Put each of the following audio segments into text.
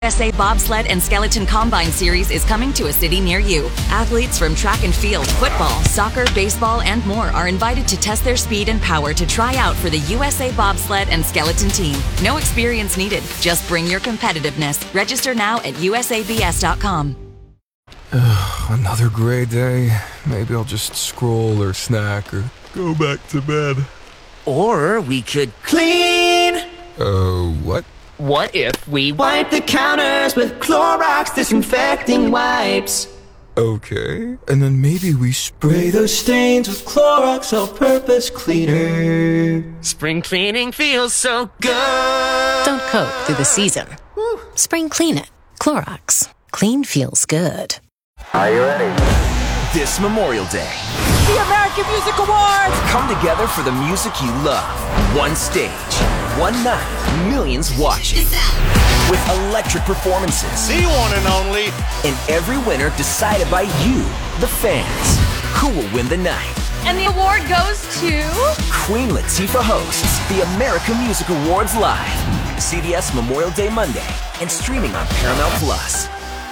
USA Bobsled and Skeleton Combine Series is coming to a city near you. Athletes from track and field, football, soccer, baseball, and more are invited to test their speed and power to try out for the USA Bobsled and Skeleton team. No experience needed. Just bring your competitiveness. Register now at usabs.com. Another gray day. Maybe I'll just scroll or snack or go back to bed. Or we could clean. What? What if we wipe the counters with Clorox disinfecting wipes? Okay, and then maybe we spray those stains with Clorox all-purpose cleaner. Spring cleaning feels so good. Don't cope through the season. Spring clean it. Clorox. Clean feels good. Are you ready? This Memorial Day, the American Music Awards come together for the music you love. One stage, one night, millions watching. With electric performances. The one and only. And every winner decided by you, the fans. Who will win the night? And the award goes to... Queen Latifah hosts the American Music Awards live. CBS Memorial Day Monday and streaming on Paramount Plus.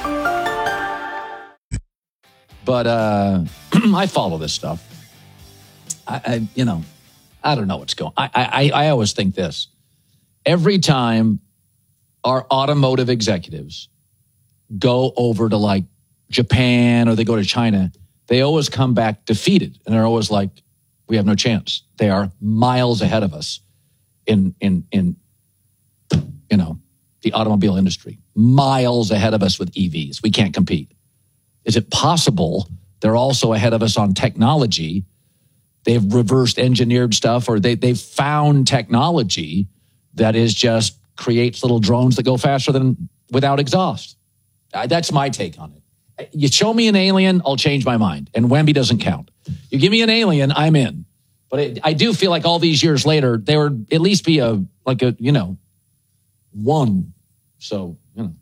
But I follow this stuff. I don't know what's going on. I always think this. Every time our automotive executives go over to like Japan or they go to China, they always come back defeated. And they're always like, we have no chance. They are miles ahead of us in the automobile industry. Miles ahead of us with EVs. We can't compete. Is it possible they're also ahead of us on technology? They've reversed engineered stuff, or they've found technology that is just creates little drones that go faster than without exhaust. That's my take on it. You show me an alien, I'll change my mind. And Wemby doesn't count. You give me an alien, I'm in. But I do feel like all these years later, there would at least be one. So,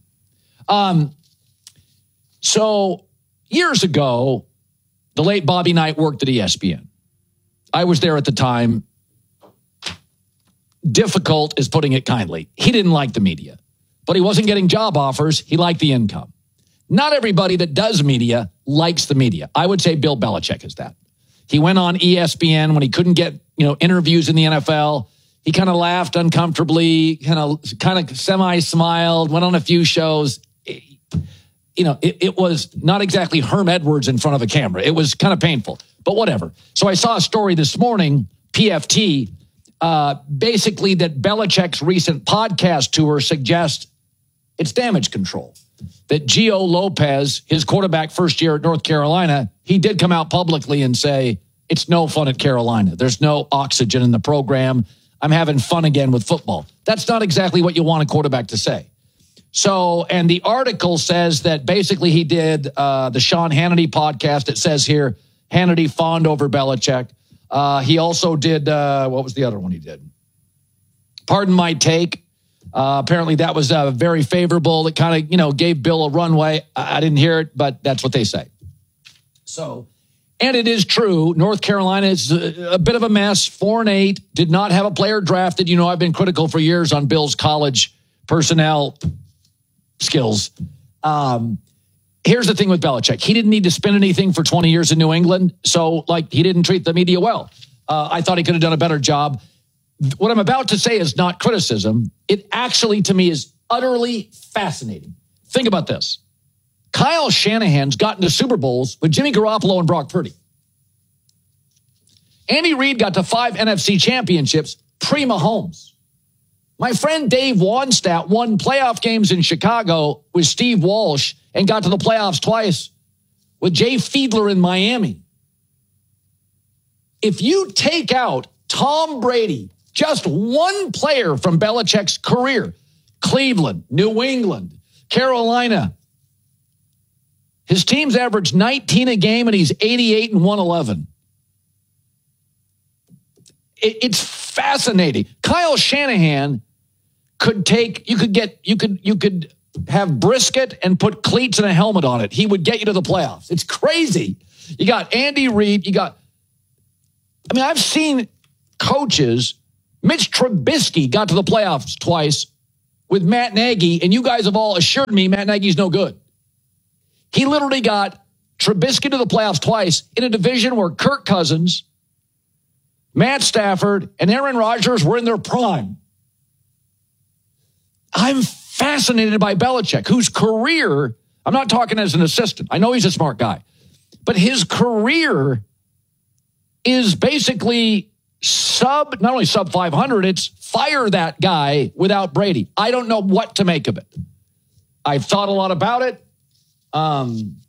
So years ago, the late Bobby Knight worked at ESPN. I was there at the time. Difficult is putting it kindly. He didn't like the media, but he wasn't getting job offers. He liked the income. Not everybody that does media likes the media. I would say Bill Belichick is that. He went on ESPN when he couldn't get, interviews in the NFL. He kind of laughed uncomfortably, kind of semi-smiled, went on a few shows. It was not exactly Herm Edwards in front of a camera. It was kind of painful, but whatever. So I saw a story this morning, PFT, basically that Belichick's recent podcast tour suggests it's damage control. That Gio Lopez, his quarterback first year at North Carolina, he did come out publicly and say, it's no fun at Carolina. There's no oxygen in the program. I'm having fun again with football. That's not exactly what you want a quarterback to say. So, and the article says that basically he did the Sean Hannity podcast. It says here, Hannity fawned over Belichick. He also did, what was the other one he did? Pardon My Take. Apparently that was very favorable. It kind of, gave Bill a runway. I didn't hear it, but that's what they say. So, and it is true. North Carolina is a bit of a mess. 4-8, did not have a player drafted. I've been critical for years on Bill's college personnel skills. Here's the thing with Belichick. He didn't need to spend anything for 20 years in New England. So, he didn't treat the media well. I thought he could have done a better job. What I'm about to say is not criticism. It actually, to me, is utterly fascinating. Think about this. Kyle Shanahan's gotten to Super Bowls with Jimmy Garoppolo and Brock Purdy. Andy Reid got to 5 NFC championships pre-Mahomes. My friend Dave Wannstedt won playoff games in Chicago with Steve Walsh and got to the playoffs twice with Jay Fiedler in Miami. If you take out Tom Brady, just one player from Belichick's career, Cleveland, New England, Carolina, his teams averaged 19 a game and he's 88-111. It's fascinating. Kyle Shanahan could take, you could have brisket and put cleats and a helmet on it. He would get you to the playoffs. It's crazy. You got Andy Reid. I've seen coaches, Mitch Trubisky got to the playoffs twice with Matt Nagy, and you guys have all assured me Matt Nagy's no good. He literally got Trubisky to the playoffs twice in a division where Kirk Cousins, Matt Stafford, and Aaron Rodgers were in their prime. I'm fascinated by Belichick, whose career, I'm not talking as an assistant. I know he's a smart guy, but his career is basically not only sub 500, it's fire that guy without Brady. I don't know what to make of it. I've thought a lot about it. And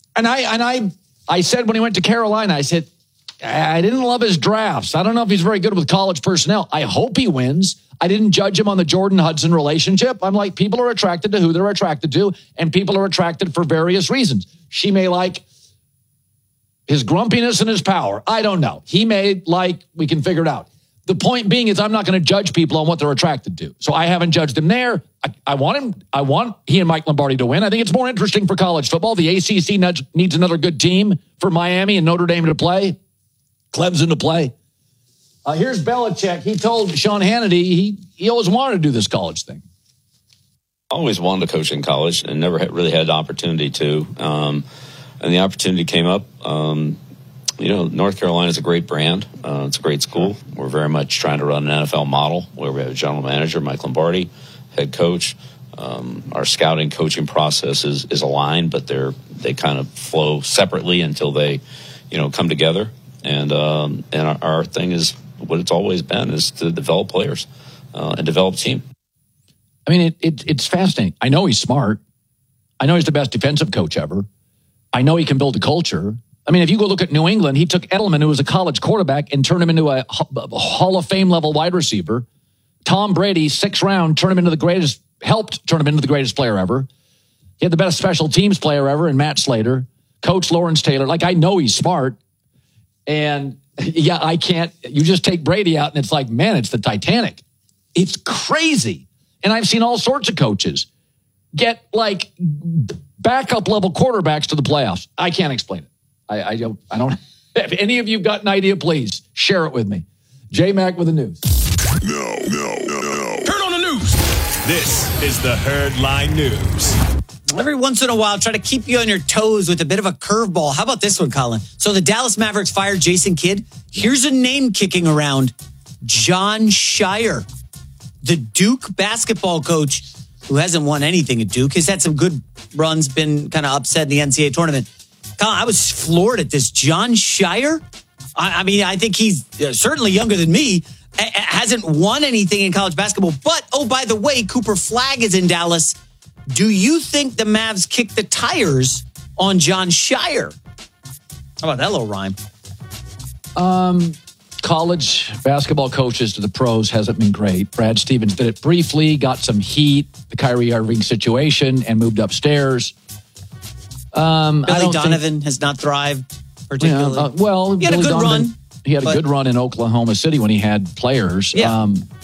I said when he went to Carolina, I said, I didn't love his drafts. I don't know if he's very good with college personnel. I hope he wins. I didn't judge him on the Jordan Hudson relationship. I'm like, people are attracted to who they're attracted to, and people are attracted for various reasons. She may like his grumpiness and his power. I don't know. He may like, we can figure it out. The point being is I'm not going to judge people on what they're attracted to. So I haven't judged him there. I want he and Mike Lombardi to win. I think it's more interesting for college football. The ACC needs another good team for Miami and Notre Dame to play, Clemson to play. Here's Belichick. He told Sean Hannity he always wanted to do this college thing. Always wanted to coach in college and never really had the opportunity to. And the opportunity came up. North Carolina is a great brand. It's a great school. We're very much trying to run an NFL model where we have a general manager, Mike Lombardi, head coach. Our scouting coaching process is aligned, but they kind of flow separately until they, come together. And our thing is what it's always been, is to develop players and develop team. I mean, it's fascinating. I know he's smart. I know he's the best defensive coach ever. I know he can build a culture. I mean, if you go look at New England, he took Edelman, who was a college quarterback, and turned him into a Hall of Fame level wide receiver. Tom Brady, 6th round, helped turn him into the greatest player ever. He had the best special teams player ever in Matt Slater. Coach Lawrence Taylor. Like, I know he's smart. And yeah, I can't, you just take Brady out and it's like, man, it's the Titanic. It's crazy. And I've seen all sorts of coaches get like backup level quarterbacks to the playoffs. I can't explain it. I don't. If any of you got an idea, please share it with me. J-Mac with the news. No. Turn on the news. This is the Herdline News. Every once in a while, try to keep you on your toes with a bit of a curveball. How about this one, Colin? So the Dallas Mavericks fired Jason Kidd. Here's a name kicking around. Jon Scheyer, the Duke basketball coach who hasn't won anything at Duke. Has had some good runs, been kind of upset in the NCAA tournament. Colin, I was floored at this. Jon Scheyer? I mean, I think he's certainly younger than me. Hasn't won anything in college basketball. But, oh, by the way, Cooper Flagg is in Dallas. Do you think the Mavs kick the tires on Jon Scheyer? How about that little rhyme? College basketball coaches to the pros hasn't been great. Brad Stevens did it briefly, got some heat, the Kyrie Irving situation, and moved upstairs. Billy Donovan has not thrived particularly. He had a good run. He had a good run in Oklahoma City when he had players. Yeah.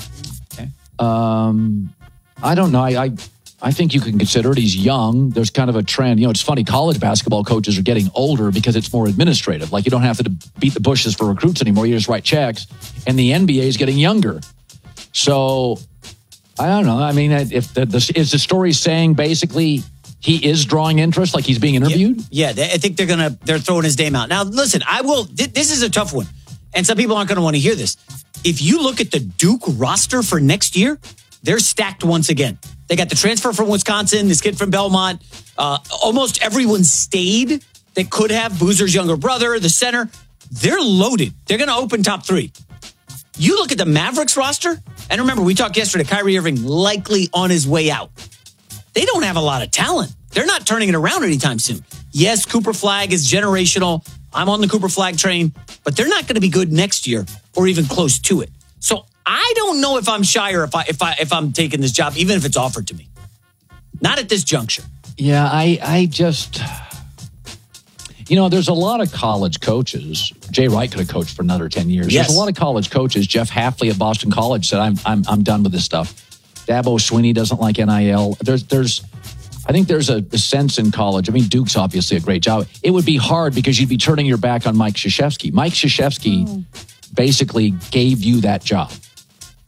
I don't know. I think you can consider it. He's young. There's kind of a trend. It's funny. College basketball coaches are getting older because it's more administrative. Like, you don't have to beat the bushes for recruits anymore. You just write checks. And the NBA is getting younger. So, I don't know. I mean, if is the story saying basically he is drawing interest, like he's being interviewed? Yeah, I think they're throwing his name out. Now, listen, this is a tough one. And some people aren't going to want to hear this. If you look at the Duke roster for next year, they're stacked once again. They got the transfer from Wisconsin, this kid from Belmont. Almost everyone stayed that could have. Boozer's younger brother, the center. They're loaded. They're going to open top 3. You look at the Mavericks roster, and remember, we talked yesterday, Kyrie Irving likely on his way out. They don't have a lot of talent. They're not turning it around anytime soon. Yes, Cooper Flagg is generational. I'm on the Cooper Flagg train, but they're not going to be good next year or even close to it. So I don't know if I'm Scheyer if I'm taking this job, even if it's offered to me. Not at this juncture. Yeah, I just, there's a lot of college coaches. Jay Wright could have coached for another 10 years. Yes. There's a lot of college coaches. Jeff Hafley at Boston College said, I'm done with this stuff. Dabo Swinney doesn't like NIL. I think there's a sense in college. I mean, Duke's obviously a great job. It would be hard because you'd be turning your back on Mike Krzyzewski. Mike Krzyzewski basically gave you that job.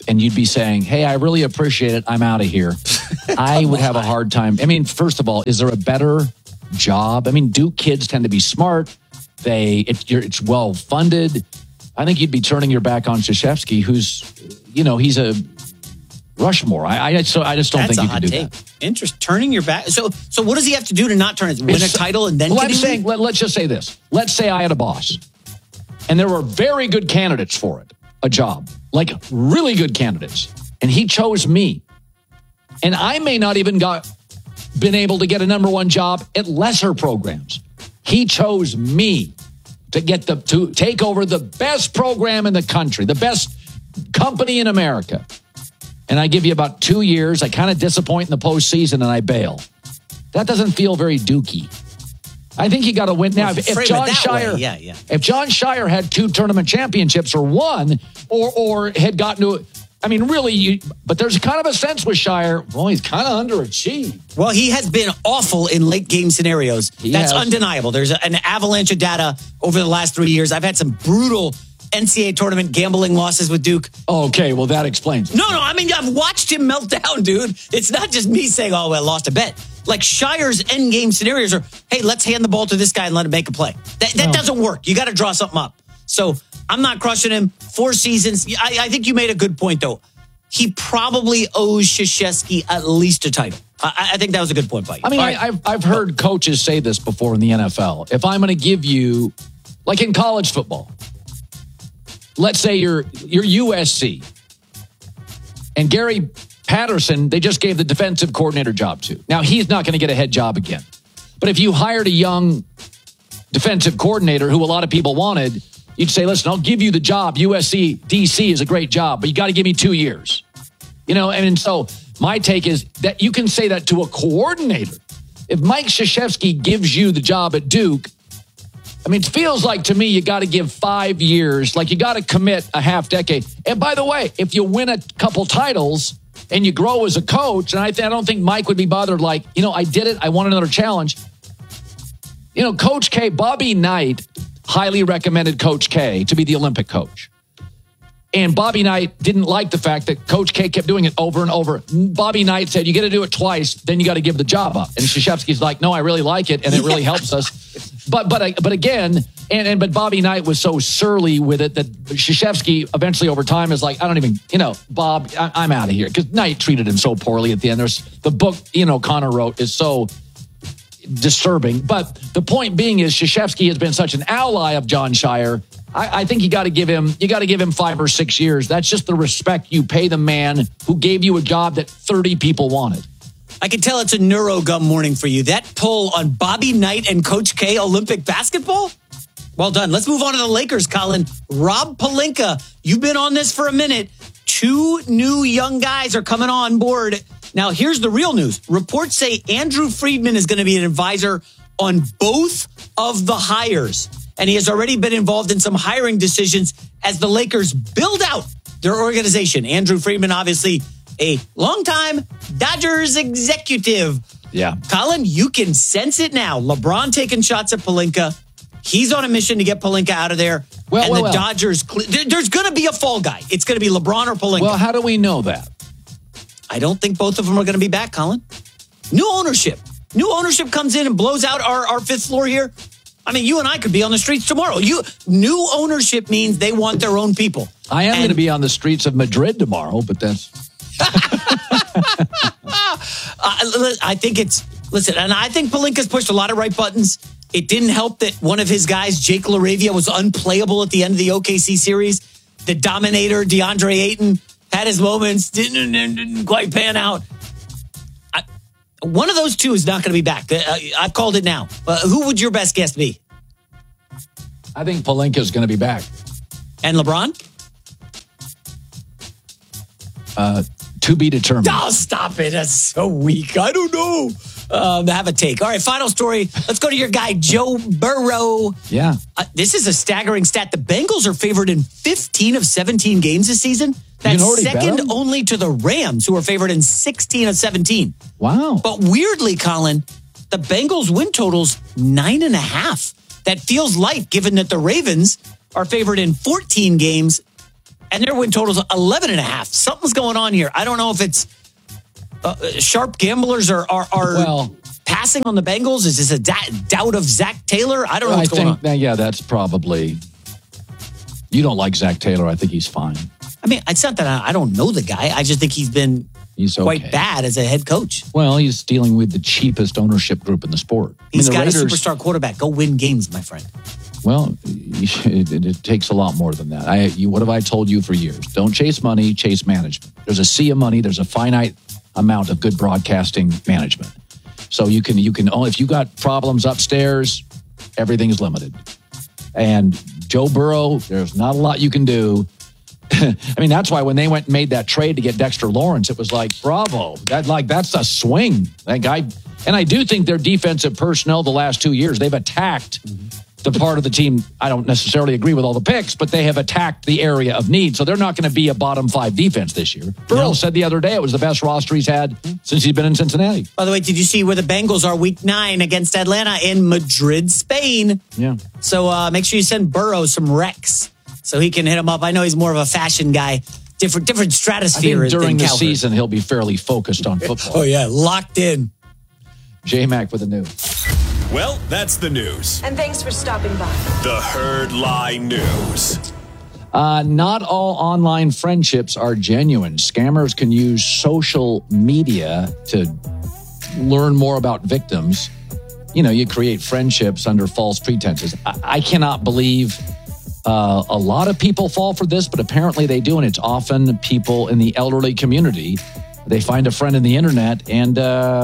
and you'd be saying, hey, I really appreciate it. I'm out of here. I would have a hard time. I mean, first of all, is there a better job? I mean, Duke kids tend to be smart. It's well funded. I think you'd be turning your back on Krzyzewski, who's, he's a Rushmore. I just don't think you can do that. Interest turning your back. So what does he have to do to not turn it? Win a title and then? Well, I'm saying, let's just say this. Let's say I had a boss, and there were very good candidates for it, a job, like really good candidates, and he chose me, and I may not even been able to get a number one job at lesser programs. He chose me to take over the best program in the country, the best company in America. And I give you about 2 years. I kind of disappoint in the postseason and I bail. That doesn't feel very Dookie. I think you got to win now. If John Shire had 2 tournament championships or won or had gotten to, I mean, really, but there's kind of a sense with Shire, well, he's kind of underachieved. Well, he has been awful in late game scenarios. That's undeniable. There's an avalanche of data over the last 3 years. I've had some brutal NCAA tournament gambling losses with Duke. Okay, well, that explains it. No, I mean, I've watched him melt down, dude. It's not just me saying, oh, well, I lost a bet. Like Shire's end game scenarios are, hey, let's hand the ball to this guy and let him make a play. That doesn't work. You got to draw something up. So I'm not crushing him. 4 seasons. I think you made a good point, though. He probably owes Krzyzewski at least a title. I think that was a good point by you. I mean, I've heard coaches say this before in the NFL. If I'm going to give you, like in college football, let's say you're USC, and Gary Patterson, they just gave the defensive coordinator job to. Now, he's not going to get a head job again. But if you hired a young defensive coordinator who a lot of people wanted, you'd say, listen, I'll give you the job. USC, DC is a great job, but you got to give me 2 years. And so my take is that you can say that to a coordinator. If Mike Krzyzewski gives you the job at Duke, I mean, it feels like to me you got to give 5 years, like you got to commit a half decade. And by the way, if you win a couple titles and you grow as a coach, and I don't think Mike would be bothered like, I did it, I want another challenge. Coach K, Bobby Knight highly recommended Coach K to be the Olympic coach. And Bobby Knight didn't like the fact that Coach K kept doing it over and over. Bobby Knight said, you got to do it twice, then you got to give the job up. And Krzyzewski's like, no, I really like it, and it really helps us. But again, but Bobby Knight was so surly with it that Krzyzewski eventually over time is like, I don't even, Bob, I'm out of here. Because Knight treated him so poorly at the end. There's the book, Connor wrote is so disturbing. But the point being is Krzyzewski has been such an ally of John Shire. I think you got to give him 5 or 6 years. That's just the respect you pay the man who gave you a job that 30 people wanted. I can tell it's a neurogum morning for you. That poll on Bobby Knight and Coach K Olympic basketball? Well done. Let's move on to the Lakers, Colin. Rob Pelinka, you've been on this for a minute. 2 new young guys are coming on board. Now, here's the real news. Reports say Andrew Friedman is going to be an advisor on both of the hires. And he has already been involved in some hiring decisions as the Lakers build out their organization. Andrew Friedman, obviously a longtime Dodgers executive. Yeah. Colin, you can sense it now. LeBron taking shots at Pelinka. He's on a mission to get Pelinka out of there. The Dodgers, there's going to be a fall guy. It's going to be LeBron or Pelinka. Well, how do we know that? I don't think both of them are going to be back, Colin. New ownership. New ownership comes in and blows out our 5th floor here. I mean, you and I could be on the streets tomorrow. New ownership means they want their own people. I am going to be on the streets of Madrid tomorrow, but that's... I think and I think Pelinka's pushed a lot of right buttons. It didn't help that one of his guys, Jake LaRavia, was unplayable at the end of the OKC series. The Dominator, DeAndre Ayton, had his moments, didn't quite pan out. One of those 2 is not going to be back. I've called it now. Who would your best guess be? I think Pelinka's going to be back. And LeBron? To be determined. Oh, stop it. That's so weak. I don't know. Have a take. All right, final story. Let's go to your guy, Joe Burrow. Yeah. This is a staggering stat. The Bengals are favored in 15 of 17 games this season. That's second only to the Rams, who are favored in 16 of 17. Wow. But weirdly, Colin, the Bengals win total's 9.5. That feels light, given that the Ravens are favored in 14 games and their win total's 11.5. Something's going on here. I don't know if it's sharp gamblers are passing on the Bengals. Is this a doubt of Zach Taylor? I don't know what's going on. Yeah, that's probably... You don't like Zach Taylor. I think he's fine. I mean, it's not that I don't know the guy. I just think he's been quite bad as a head coach. Well, he's dealing with the cheapest ownership group in the sport. He's got Raiders, a superstar quarterback. Go win games, my friend. Well, it takes a lot more than that. What have I told you for years? Don't chase money, chase management. There's a sea of money. There's a finite amount of good broadcasting management. So you can if you got problems upstairs, everything's limited. And Joe Burrow, there's not a lot you can do. I mean, that's why when they went and made that trade to get Dexter Lawrence, it was like, bravo. That's a swing. That guy. And I do think their defensive personnel the last 2 years, they've attacked the part of the team. I don't necessarily agree with all the picks, but they have attacked the area of need. So they're not going to be a bottom 5 defense this year. Burrow said the other day it was the best roster he's had since he's been in Cincinnati. By the way, did you see where the Bengals are week 9 against Atlanta in Madrid, Spain? Yeah. So make sure you send Burrow some recs so he can hit him up. I know he's more of a fashion guy. Different stratosphere. I think during the season, he'll be fairly focused on football. Oh, yeah. Locked in. J-Mac with the news. Well, that's the news. And thanks for stopping by. The Herd Lie News. Not all online friendships are genuine. Scammers can use social media to learn more about victims. You create friendships under false pretenses. I cannot believe a lot of people fall for this, but apparently they do, and it's often people in the elderly community. They find a friend in the internet, and,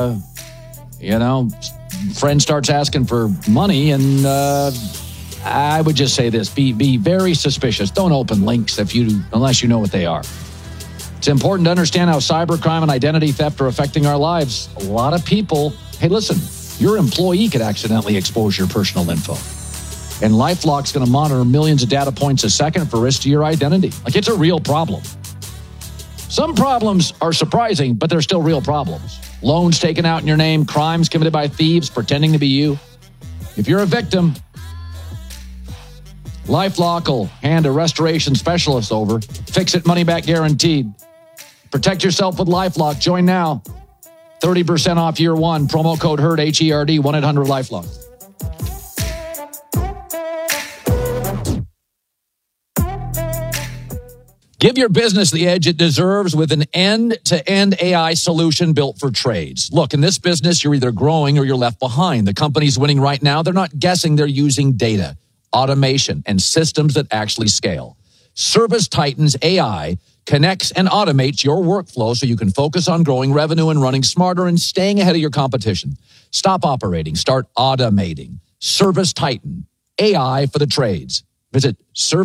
friend starts asking for money, and I would just say this: be very suspicious. Don't open links unless you know what they are. It's important to understand how cybercrime and identity theft are affecting our lives. A lot of people, hey, listen, your employee could accidentally expose your personal info. And LifeLock's going to monitor millions of data points a second for risk to your identity. It's a real problem. Some problems are surprising, but they're still real problems. Loans taken out in your name, crimes committed by thieves pretending to be you. If you're a victim, LifeLock will hand a restoration specialist over. Fix it, money back guaranteed. Protect yourself with LifeLock. Join now. 30% off year 1. Promo code HERD, HERD, 1-800-LifeLock. Give your business the edge it deserves with an end-to-end AI solution built for trades. Look, in this business, you're either growing or you're left behind. The companies winning right now, they're not guessing, they're using data, automation, and systems that actually scale. ServiceTitan's AI connects and automates your workflow so you can focus on growing revenue and running smarter and staying ahead of your competition. Stop operating. Start automating. ServiceTitan, AI for the trades. Visit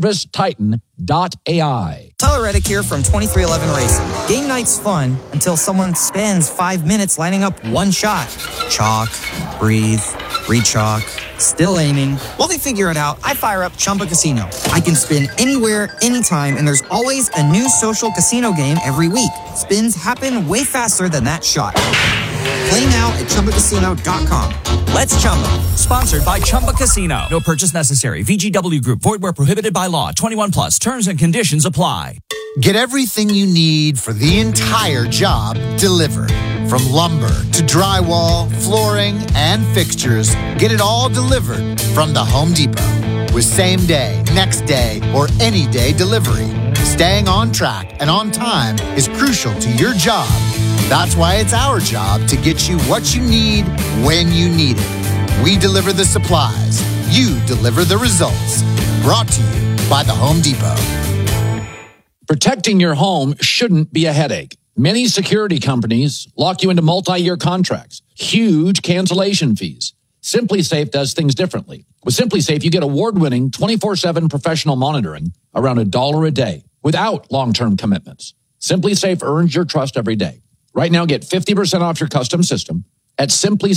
servicetitan.ai. Tyler Reddick here from 2311 Racing. Game night's fun until someone spends 5 minutes lining up one shot. Chalk, breathe, re-chalk, still aiming. While they figure it out, I fire up Chumba Casino. I can spin anywhere, anytime, and there's always a new social casino game every week. Spins happen way faster than that shot. Play now at ChumbaCasino.com. Let's Chumba. Sponsored by Chumba Casino. No purchase necessary. VGW Group. Void where prohibited by law. 21 plus. Terms and conditions apply. Get everything you need for the entire job delivered. From lumber to drywall, flooring, and fixtures, get it all delivered from the Home Depot. With same day, next day, or any day delivery. Staying on track and on time is crucial to your job. That's why it's our job to get you what you need when you need it. We deliver the supplies. You deliver the results. Brought to you by the Home Depot. Protecting your home shouldn't be a headache. Many security companies lock you into multi-year contracts, huge cancellation fees. SimpliSafe does things differently. With SimpliSafe, you get award-winning 24/7 professional monitoring around $1 a day without long-term commitments. SimpliSafe earns your trust every day. Right now, get 50% off your custom system at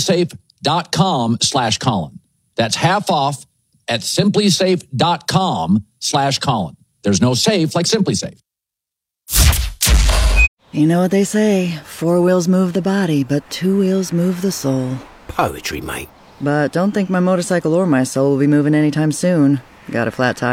simplysafe.com/Colin. That's half off at simplysafe.com/Colin. There's no safe like SimpliSafe. You know what they say, 4 wheels move the body, but 2 wheels move the soul. Poetry, mate. But don't think my motorcycle or my soul will be moving anytime soon. Got a flat tire.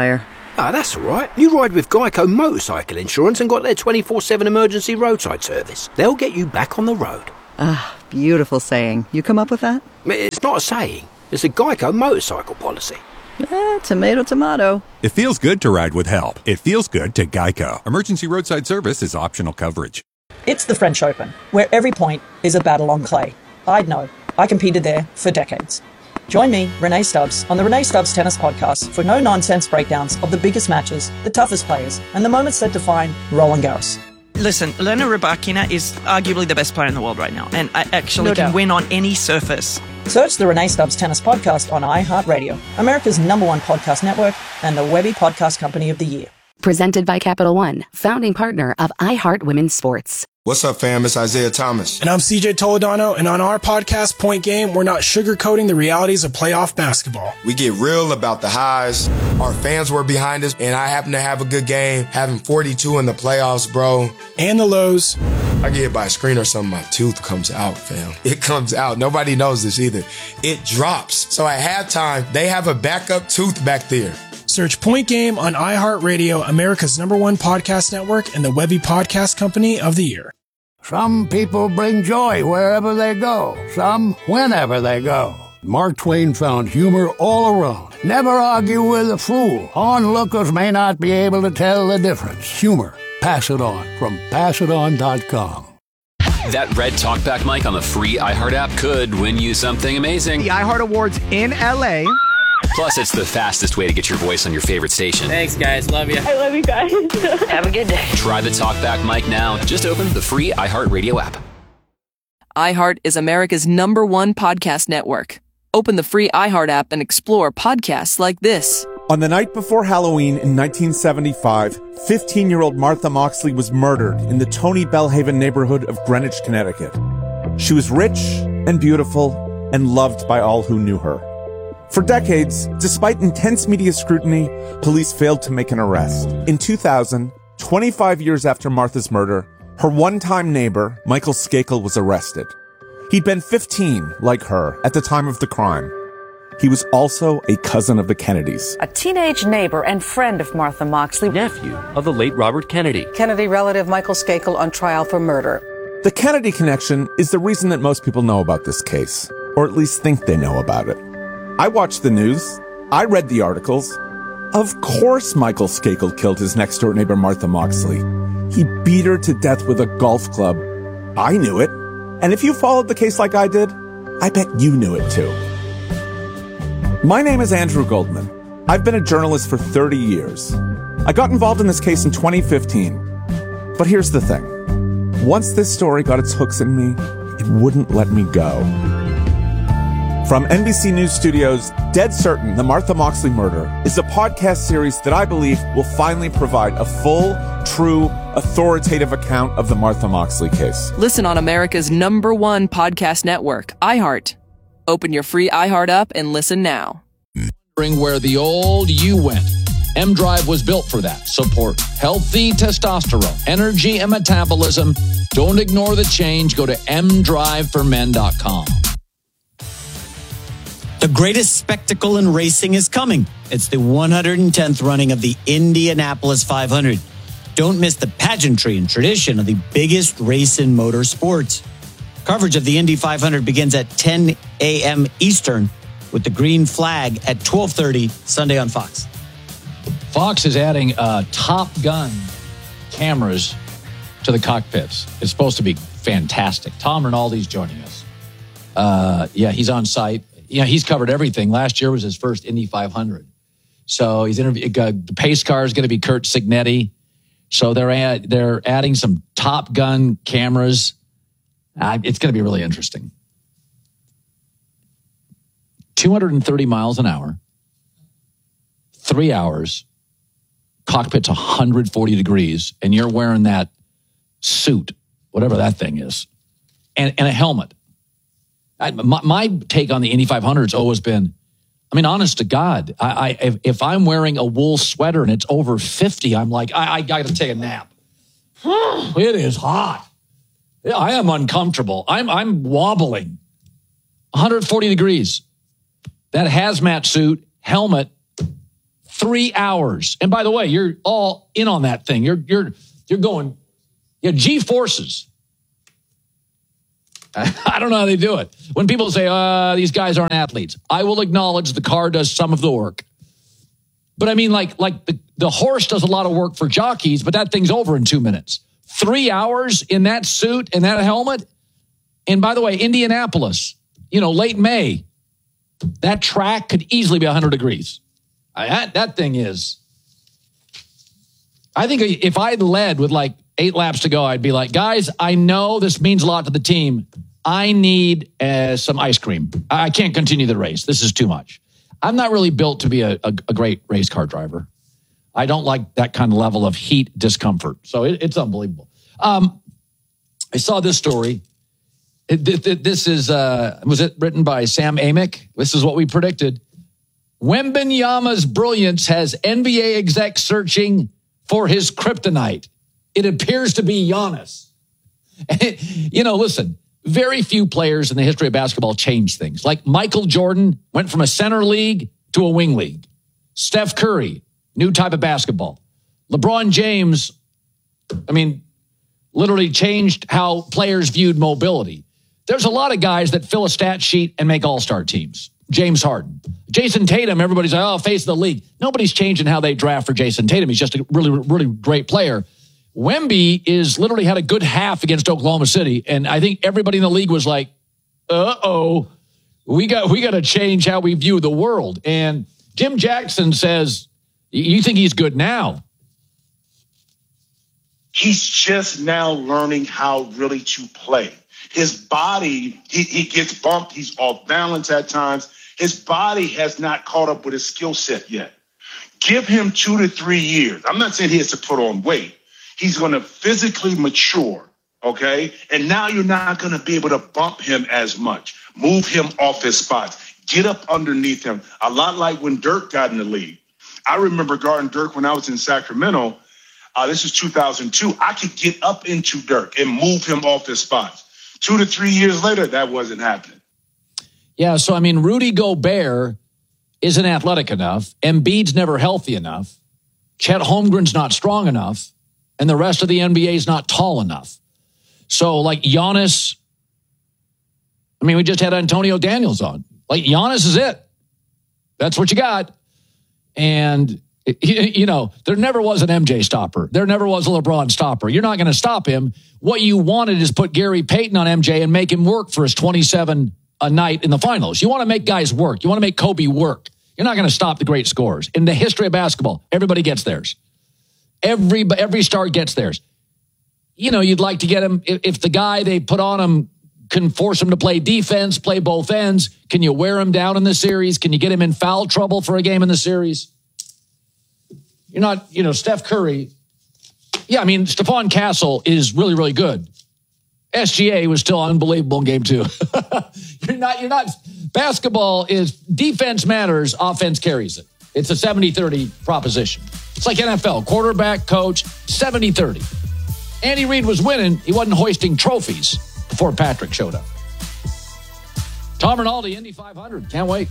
Ah, that's all right. You ride with Geico Motorcycle Insurance and got their 24/7 emergency roadside service. They'll get you back on the road. Ah, beautiful saying. You come up with that? It's not a saying. It's a Geico motorcycle policy. Tomato, tomato. It feels good to ride with help. It feels good to Geico. Emergency roadside service is optional coverage. It's the French Open, where every point is a battle on clay. I'd know. I competed there for decades. Join me, Renee Stubbs, on the Renee Stubbs Tennis Podcast for no-nonsense breakdowns of the biggest matches, the toughest players, and the moments that define Roland Garros. Listen, Elena Rybakina is arguably the best player in the world right now, and I actually can win on any surface. Search the Renee Stubbs Tennis Podcast on iHeartRadio, America's #1 podcast network, and the Webby Podcast Company of the Year. Presented by Capital One, founding partner of iHeart Women's Sports. What's up, fam? It's Isaiah Thomas. And I'm CJ Toledano, and on our podcast, Point Game, we're not sugarcoating the realities of playoff basketball. We get real about the highs. Our fans were behind us, and I happen to have a good game, having 42 in the playoffs, bro. And the lows. I get hit by a screen or something, my tooth comes out, fam. It comes out. Nobody knows this either. It drops. So at halftime, they have a backup tooth back there. Search Point Game on iHeartRadio, America's #1 podcast network, and the Webby Podcast Company of the Year. Some people bring joy wherever they go, some whenever they go. Mark Twain found humor all around. Never argue with a fool. Onlookers may not be able to tell the difference. Humor. Pass it on from passiton.com. That red talkback mic on the free iHeart app could win you something amazing. The iHeart Awards in LA. Plus, it's the fastest way to get your voice on your favorite station. Thanks, guys. Love you. I love you guys. Have a good day. Try the talkback mic now. Just open the free iHeartRadio app. iHeart is America's #1 podcast network. Open the free iHeart app and explore podcasts like this. On the night before Halloween in 1975, 15-year-old Martha Moxley was murdered in the Tony Bellhaven neighborhood of Greenwich, Connecticut. She was rich and beautiful and loved by all who knew her. For decades, despite intense media scrutiny, police failed to make an arrest. In 2000, 25 years after Martha's murder, her one-time neighbor, Michael Skakel, was arrested. He'd been 15, like her, at the time of the crime. He was also a cousin of the Kennedys. A teenage neighbor and friend of Martha Moxley. Nephew of the late Robert Kennedy. Kennedy relative Michael Skakel on trial for murder. The Kennedy connection is the reason that most people know about this case, or at least think they know about it. I watched the news. I read the articles. Of course Michael Skakel killed his next-door neighbor Martha Moxley. He beat her to death with a golf club. I knew it. And if you followed the case like I did, I bet you knew it too. My name is Andrew Goldman. I've been a journalist for 30 years. I got involved in this case in 2015. But here's the thing. Once this story got its hooks in me, it wouldn't let me go. From NBC News Studios, Dead Certain, The Martha Moxley Murder is a podcast series that I believe will finally provide a full, true, authoritative account of the Martha Moxley case. Listen on America's #1 podcast network, iHeart. Open your free iHeart app and listen now. Wondering where the old you went? M-Drive was built for that. Support healthy testosterone, energy, and metabolism. Don't ignore the change. Go to mdriveformen.com. The greatest spectacle in racing is coming. It's the 110th running of the Indianapolis 500. Don't miss the pageantry and tradition of the biggest race in motorsports. Coverage of the Indy 500 begins at 10 a.m. Eastern with the green flag at 12:30 Sunday on Fox. Fox is adding Top Gun cameras to the cockpits. It's supposed to be fantastic. Tom Rinaldi's joining us. He's on site. He's covered everything. Last year was his first Indy 500. So he's the pace car is going to be Kurt Signetti. So they're adding some Top Gun cameras. It's going to be really interesting. 230 miles an hour, 3 hours, cockpit's 140 degrees, and you're wearing that suit, whatever that thing is, and a helmet. My take on the Indy 500 has always been, honest to God, if I'm wearing a wool sweater and it's over 50, I'm like, I got to take a nap. It is hot. I am uncomfortable. I'm wobbling. 140 degrees. That hazmat suit, helmet, 3 hours. And by the way, you're all in on that thing. You're going, G-forces. I don't know how they do it. When people say, these guys aren't athletes, I will acknowledge the car does some of the work. But I mean, like the horse does a lot of work for jockeys, but that thing's over in 2 minutes. 3 hours in that suit and that helmet. And by the way, Indianapolis, late May, that track could easily be 100 degrees. That thing is. I think if I led with like 8 laps to go, I'd be like, guys, I know this means a lot to the team. I need some ice cream. I can't continue the race. This is too much. I'm not really built to be a great race car driver. I don't like that kind of level of heat discomfort. So it's unbelievable. I saw this story. This is, was it written by Sam Amick? This is what we predicted. Wembanyama's brilliance has NBA execs searching for his kryptonite. It appears to be Giannis. Listen, very few players in the history of basketball change things. Like Michael Jordan went from a center league to a wing league. Steph Curry, new type of basketball. LeBron James, literally changed how players viewed mobility. There's a lot of guys that fill a stat sheet and make all-star teams. James Harden. Jason Tatum, everybody's like, face of the league. Nobody's changing how they draft for Jason Tatum. He's just a really, really great player. Wemby is literally had a good half against Oklahoma City, and I think everybody in the league was like, we got to change how we view the world. And Jim Jackson says, you think he's good now? He's just now learning how really to play. His body, he gets bumped. He's off balance at times. His body has not caught up with his skill set yet. Give him 2 to 3 years. I'm not saying he has to put on weight. He's going to physically mature, okay? And now you're not going to be able to bump him as much. Move him off his spots. Get up underneath him. A lot like when Dirk got in the league. I remember guarding Dirk when I was in Sacramento. This is 2002. I could get up into Dirk and move him off his spots. 2 to 3 years later, that wasn't happening. Yeah, so, Rudy Gobert isn't athletic enough. Embiid's never healthy enough. Chet Holmgren's not strong enough. And the rest of the NBA is not tall enough. So, like Giannis, we just had Antonio Daniels on. Like, Giannis is it. That's what you got. And, there never was an MJ stopper. There never was a LeBron stopper. You're not going to stop him. What you wanted is put Gary Payton on MJ and make him work for his 27 a night in the finals. You want to make guys work. You want to make Kobe work. You're not going to stop the great scorers. In the history of basketball, everybody gets theirs. Every star gets theirs. You'd like to get him, if the guy they put on him can force him to play defense, play both ends, can you wear him down in the series? Can you get him in foul trouble for a game in the series? You're not, Steph Curry. Yeah, Stephon Castle is really, really good. SGA was still unbelievable in game 2. You're not, basketball is defense matters, offense carries it. It's a 70-30 proposition. It's like NFL, quarterback, coach, 70-30. Andy Reid was winning. He wasn't hoisting trophies before Patrick showed up. Tom Rinaldi, Indy 500. Can't wait.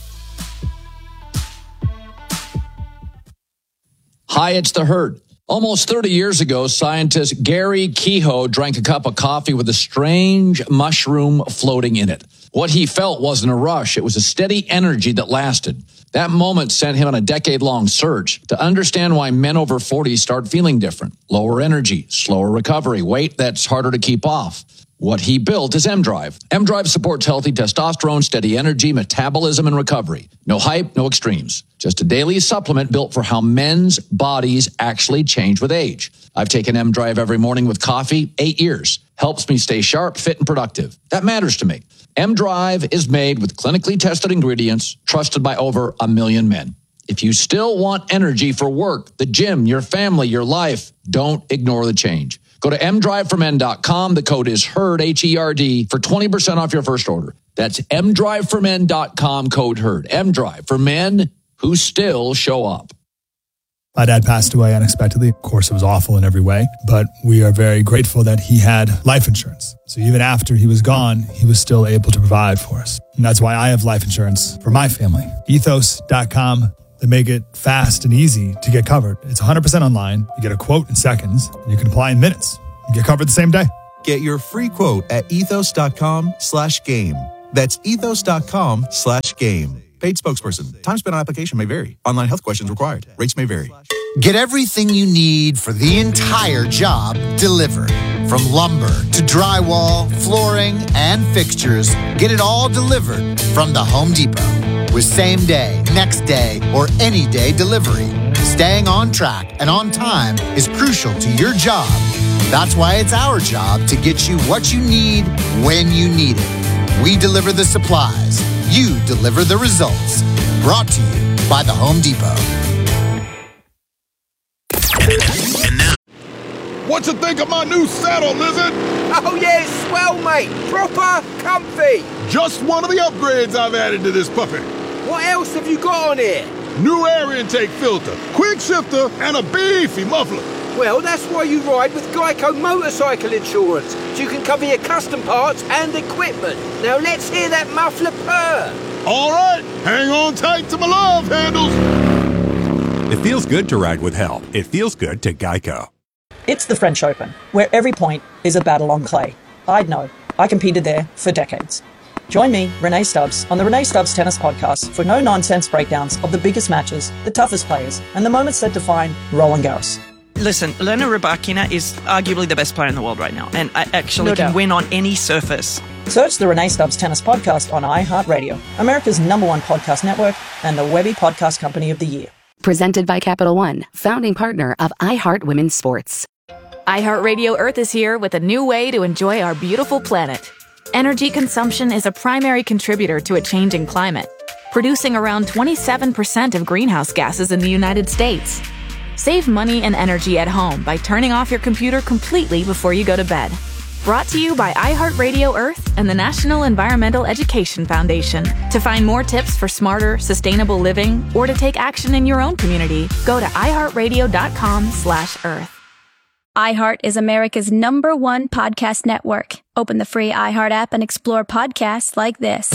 Hi, it's The Herd. Almost 30 years ago, scientist Gary Kehoe drank a cup of coffee with a strange mushroom floating in it. What he felt wasn't a rush. It was a steady energy that lasted. That moment sent him on a decade-long search to understand why men over 40 start feeling different. Lower energy, slower recovery, weight that's harder to keep off. What he built is M-Drive. M-Drive supports healthy testosterone, steady energy, metabolism, and recovery. No hype, no extremes. Just a daily supplement built for how men's bodies actually change with age. I've taken M-Drive every morning with coffee, 8 years. Helps me stay sharp, fit, and productive. That matters to me. M-Drive is made with clinically tested ingredients, trusted by over 1 million men. If you still want energy for work, the gym, your family, your life, don't ignore the change. Go to mdriveformen.com. The code is HERD, H-E-R-D, for 20% off your first order. That's mdriveformen.com, code HERD. M-Drive for men who still show up. My dad passed away unexpectedly. Of course, it was awful in every way, but we are very grateful that he had life insurance. So even after he was gone, he was still able to provide for us. And that's why I have life insurance for my family. Ethos.com. They make it fast and easy to get covered. It's 100% online. You get a quote in seconds, and you can apply in minutes. You get covered the same day. Get your free quote at ethos.com/game. That's ethos.com/game. Paid spokesperson. Time spent on application may vary. Online health questions required. Rates may vary. Get everything you need for the entire job delivered. From lumber to drywall, flooring, and fixtures, get it all delivered from the Home Depot. With same day, next day, or any day delivery. Staying on track and on time is crucial to your job. That's why it's our job to get you what you need when you need it. We deliver the supplies. You deliver the results. Brought to you by the Home Depot. And now, what you think of my new saddle, Lizard? Oh, yeah, it's swell, mate. Proper comfy. Just one of the upgrades I've added to this puppy. What else have you got on here? New air intake filter, quick shifter, and a beefy muffler. Well, that's why you ride with Geico Motorcycle Insurance, so you can cover your custom parts and equipment. Now let's hear that muffler purr. All right, hang on tight to my love handles. It feels good to ride with help. It feels good to Geico. It's the French Open, where every point is a battle on clay. I'd know. I competed there for decades. Join me, Renee Stubbs, on the Renee Stubbs Tennis Podcast for no-nonsense breakdowns of the biggest matches, the toughest players, and the moments that define Roland Garros. Listen, Elena Rybakina is arguably the best player in the world right now, and I actually can win on any surface. Search the Renee Stubbs Tennis Podcast on iHeartRadio, America's #1 podcast network, and the Webby Podcast Company of the Year. Presented by Capital One, founding partner of iHeart Women's Sports. iHeartRadio Earth is here with a new way to enjoy our beautiful planet. Energy consumption is a primary contributor to a changing climate, producing around 27% of greenhouse gases in the United States. Save money and energy at home by turning off your computer completely before you go to bed. Brought to you by iHeartRadio Earth and the National Environmental Education Foundation. To find more tips for smarter, sustainable living or to take action in your own community, go to iHeartRadio.com/Earth. iHeart is America's #1 podcast network. Open the free iHeart app and explore podcasts like this.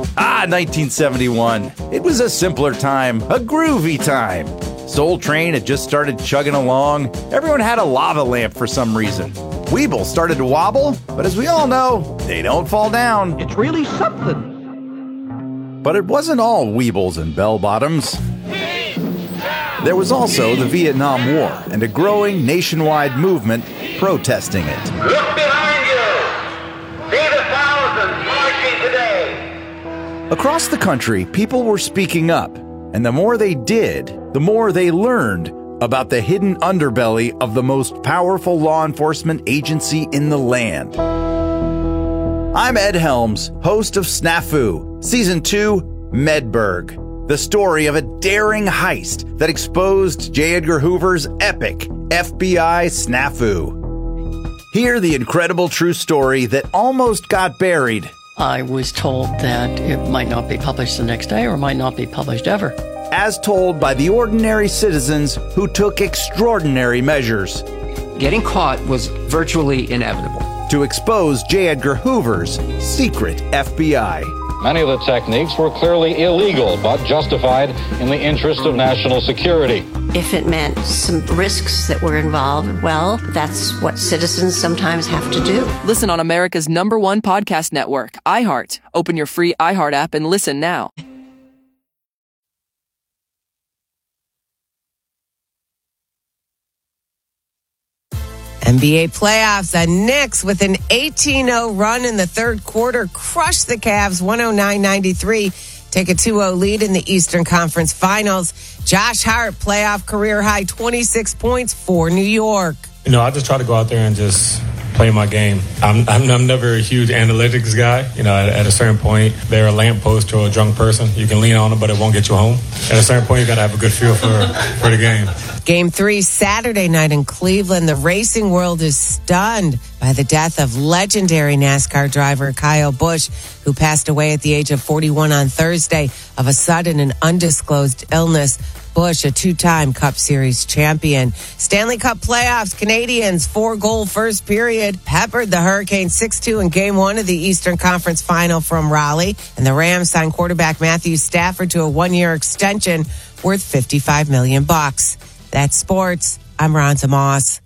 1971. It was a simpler time, a groovy time. Soul Train had just started chugging along. Everyone had a lava lamp for some reason. Weeble started to wobble, but as we all know, they don't fall down. It's really something. But it wasn't all Weebles and bell-bottoms. There was also the Vietnam War and a growing nationwide movement protesting it. Look behind you! See the thousands marching today! Across the country, people were speaking up, and the more they did, the more they learned about the hidden underbelly of the most powerful law enforcement agency in the land. I'm Ed Helms, host of Snafu, Season 2, Medberg. The story of a daring heist that exposed J. Edgar Hoover's epic FBI snafu. Hear the incredible true story that almost got buried. I was told that it might not be published the next day or might not be published ever. As told by the ordinary citizens who took extraordinary measures. Getting caught was virtually inevitable. To expose J. Edgar Hoover's secret FBI. Many of the techniques were clearly illegal, but justified in the interest of national security. If it meant some risks that were involved, well, that's what citizens sometimes have to do. Listen on America's #1 podcast network, iHeart. Open your free iHeart app and listen now. NBA playoffs, the Knicks with an 18-0 run in the third quarter crushed the Cavs 109-93, take a 2-0 lead in the Eastern Conference Finals. Josh Hart, playoff career high 26 points for New York. You know, I just try to go out there and just play my game. I'm never a huge analytics guy. You know, at a certain point, they're a lamppost to a drunk person. You can lean on them, but it won't get you home. At a certain point, you got to have a good feel for the game. Game 3 Saturday night in Cleveland. The racing world is stunned by the death of legendary NASCAR driver Kyle Busch, who passed away at the age of 41 on Thursday of a sudden and undisclosed illness. Busch, a two-time Cup Series champion. Stanley Cup playoffs, Canadians 4-goal first period peppered the Hurricanes 6-2 in Game 1 of the Eastern Conference Final from Raleigh. And the Rams signed quarterback Matthew Stafford to a one-year extension worth $55 million. That's sports. I'm Ronza Moss.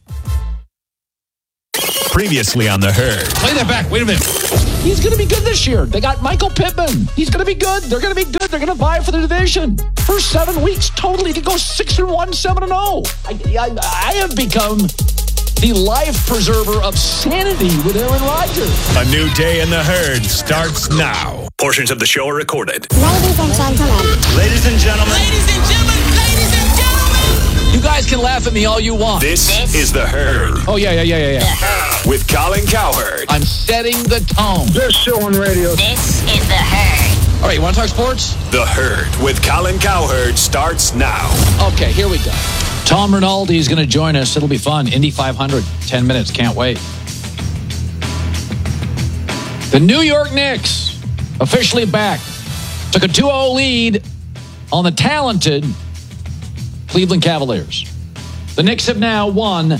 Previously on The Herd. Play that back. Wait a minute. He's going to be good this year. They got Michael Pittman. He's going to be good. They're going to be good. They're going to vie for the division. First 7 weeks, totally to go 6-1, 7-0. I have become the life preserver of sanity with Aaron Rodgers. A new day in The Herd starts now. Portions of the show are recorded. Ladies and gentlemen. Ladies and gentlemen. Ladies and gentlemen. Ladies and gentlemen. You guys can laugh at me all you want. This is The Herd. Oh, yeah. With Colin Cowherd. I'm setting the tone. Best show on radio. This is The Herd. All right, you want to talk sports? The Herd with Colin Cowherd starts now. Okay, here we go. Tom Rinaldi is going to join us. It'll be fun. Indy 500, 10 minutes. Can't wait. The New York Knicks officially back. Took a 2-0 lead on the talented Cleveland Cavaliers. The Knicks have now won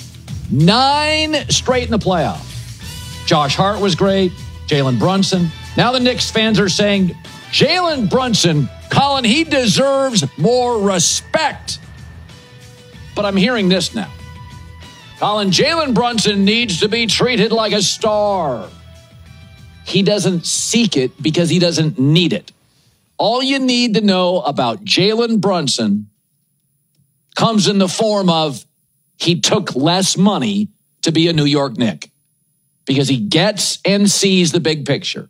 9 straight in the playoffs. Josh Hart was great. Jalen Brunson. Now the Knicks fans are saying, Jalen Brunson, Colin, he deserves more respect. But I'm hearing this now. Colin, Jalen Brunson needs to be treated like a star. He doesn't seek it because he doesn't need it. All you need to know about Jalen Brunson comes in the form of he took less money to be a New York Knick because he gets and sees the big picture.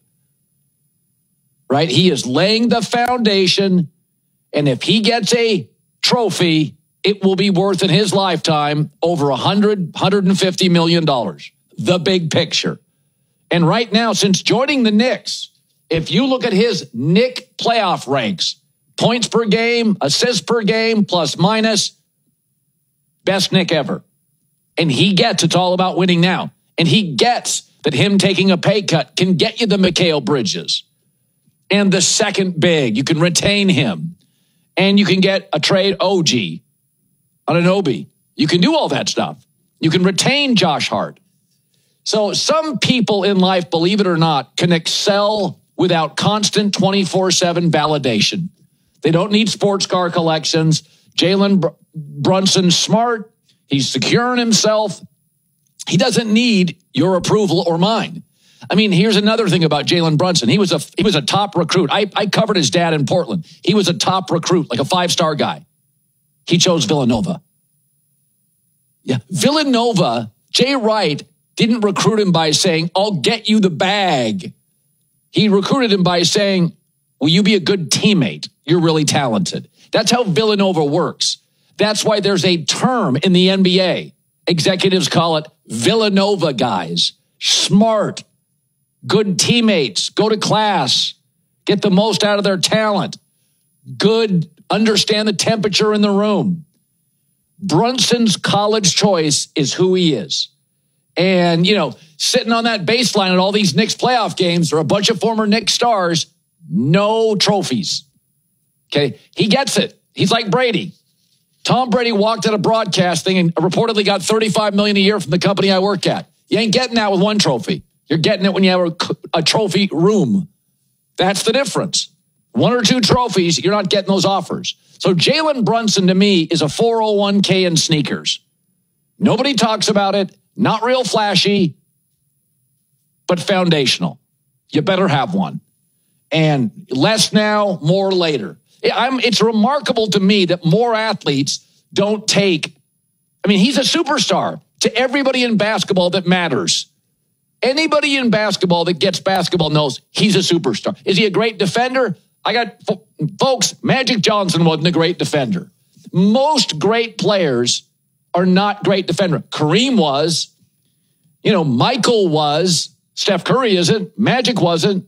Right? He is laying the foundation, and if he gets a trophy, it will be worth in his lifetime over $150 million. The big picture. And right now, since joining the Knicks, if you look at his Knick playoff ranks, points per game, assists per game, plus minus, best Knick ever. And he gets it's all about winning now. And he gets that him taking a pay cut can get you the Mikal Bridges. And the second big, you can retain him. And you can get a trade OG, Anunoby. You can do all that stuff. You can retain Josh Hart. So some people in life, believe it or not, can excel without constant 24/7 validation. They don't need sports car collections. Jalen Brunson's smart. He's secure in himself. He doesn't need your approval or mine. I mean, here's another thing about Jalen Brunson. He was a top recruit. I covered his dad in Portland. He was a top recruit, like a 5-star guy. He chose Villanova. Yeah, Villanova, Jay Wright didn't recruit him by saying, I'll get you the bag. He recruited him by saying, will you be a good teammate? You're really talented. That's how Villanova works. That's why there's a term in the NBA. Executives call it Villanova guys. Smart, good teammates, go to class, get the most out of their talent. Good, understand the temperature in the room. Brunson's college choice is who he is. And, sitting on that baseline at all these Knicks playoff games are a bunch of former Knicks stars, no trophies. Okay, he gets it. He's like Brady. Tom Brady walked at a broadcast thing and reportedly got $35 million a year from the company I work at. You ain't getting that with one trophy. You're getting it when you have a trophy room. That's the difference. 1 or 2 trophies, you're not getting those offers. So Jalen Brunson to me is a 401k in sneakers. Nobody talks about it. Not real flashy, but foundational. You better have one. And less now, more later. It's remarkable to me that more athletes don't take. I mean, he's a superstar to everybody in basketball that matters. Anybody in basketball that gets basketball knows he's a superstar. Is he a great defender? Folks, Magic Johnson wasn't a great defender. Most great players are not great defenders. Kareem was. Michael was. Steph Curry isn't. Magic wasn't.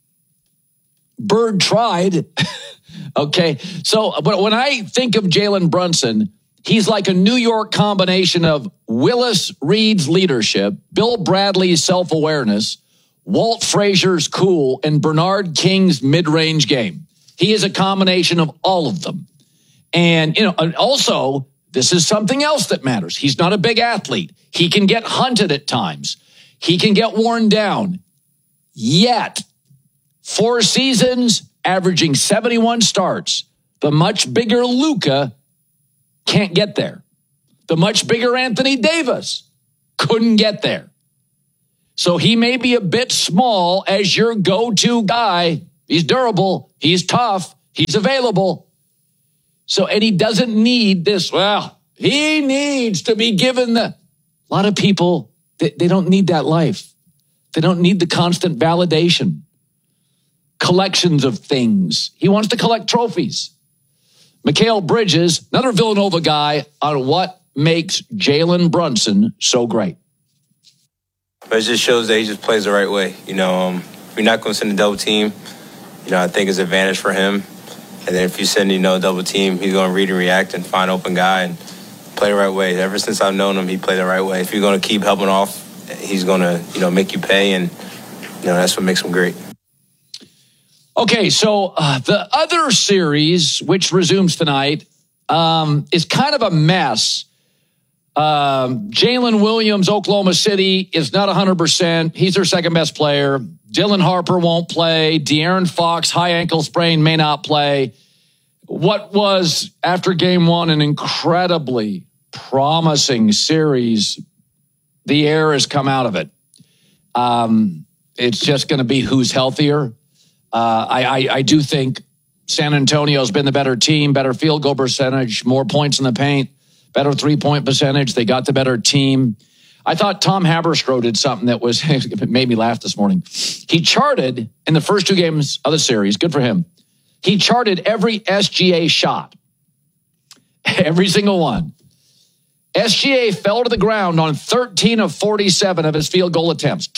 Bird tried. Okay. So, but when I think of Jalen Brunson, he's like a New York combination of Willis Reed's leadership, Bill Bradley's self-awareness, Walt Frazier's cool, and Bernard King's mid-range game. He is a combination of all of them. And, also, this is something else that matters. He's not a big athlete. He can get hunted at times. He can get worn down. Yet, 4 seasons, averaging 71 starts. The much bigger Luka can't get there. The much bigger Anthony Davis couldn't get there. So he may be a bit small as your go-to guy. He's durable. He's tough. He's available. So, and he doesn't need this. Well, he needs to be given a lot of people, they don't need that life. They don't need the constant validation. Collections of things. He wants to collect trophies. Mikal Bridges, another Villanova guy, on what makes Jalen Brunson so great. But it just shows that he just plays the right way. If you're not going to send a double team, I think it's an advantage for him. And then if you send, a double team, he's going to read and react and find open guy and play the right way. Ever since I've known him, he played the right way. If you're going to keep helping off, he's going to, make you pay. And, that's what makes him great. Okay, so the other series, which resumes tonight, is kind of a mess. Jalen Williams, Oklahoma City, is not 100%. He's their second best player. Dylan Harper won't play. De'Aaron Fox, high ankle sprain, may not play. What was, after game 1, an incredibly promising series, the air has come out of it. It's just going to be who's healthier. I do think San Antonio's been the better team, better field goal percentage, more points in the paint, better 3-point percentage. They got the better team. I thought Tom Haberstroh did something that it made me laugh this morning. He charted in the first 2 games of the series. Good for him. He charted every SGA shot. Every single one. SGA fell to the ground on 13 of 47 of his field goal attempts.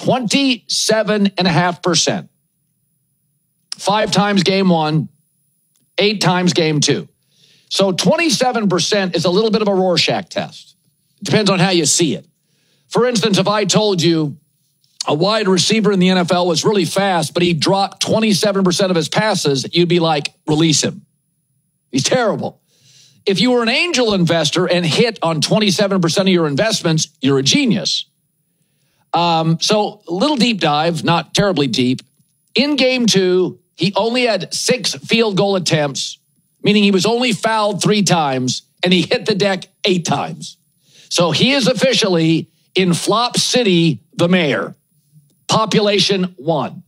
27.5%. 5 times game 1, 8 times game 2. So 27% is a little bit of a Rorschach test. It depends on how you see it. For instance, if I told you a wide receiver in the NFL was really fast, but he dropped 27% of his passes, you'd be like, release him. He's terrible. If you were an angel investor and hit on 27% of your investments, you're a genius. So a little deep dive, not terribly deep. In game 2, he only had 6 field goal attempts, meaning he was only fouled 3 times, and he hit the deck 8 times. So he is officially in Flop City, the mayor. Population 1.